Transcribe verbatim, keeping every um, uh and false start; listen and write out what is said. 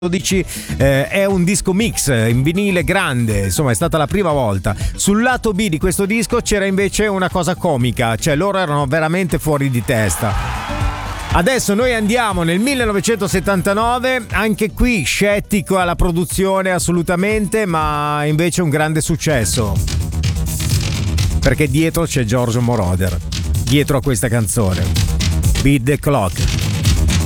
dodici eh, è un disco mix in vinile grande, insomma è stata la prima volta. Sul lato B di questo disco c'era invece una cosa comica, cioè loro erano veramente fuori di testa. Adesso noi andiamo nel millenovecentosettantanove, anche qui scettico alla produzione assolutamente, ma invece un grande successo, perché dietro c'è Giorgio Moroder, dietro a questa canzone, Beat the Clock.